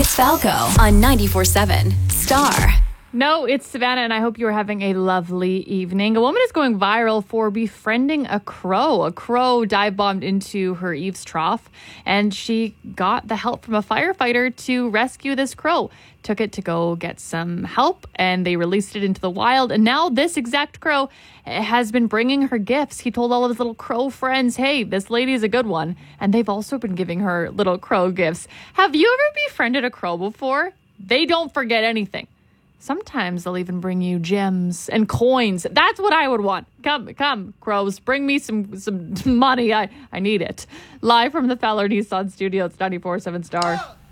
It's Falco on 94.7 Star. No, it's Savannah, and I hope you are having a lovely evening. A woman is going viral for befriending a crow. A crow dive-bombed into her eaves trough, and she got the help from a firefighter to rescue this crow. Took it to go get some help, and they released it into the wild. And now this exact crow has been bringing her gifts. He told all of his little crow friends, hey, this lady is a good one. And they've also been giving her little crow gifts. Have you ever befriended a crow before? They don't forget anything. Sometimes they'll even bring you gems and coins. That's what I would want. Come, crows. Bring me some money. I need it. Live from the Fowler Nissan studio, it's 94.7 Star.